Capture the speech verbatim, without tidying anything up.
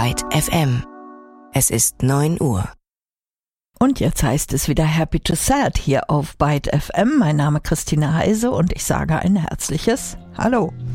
Byte F M. Es ist neun Uhr. Und jetzt heißt es wieder Happy to Sad hier auf Byte F M. Mein Name ist Christina Heise und ich sage ein herzliches Hallo.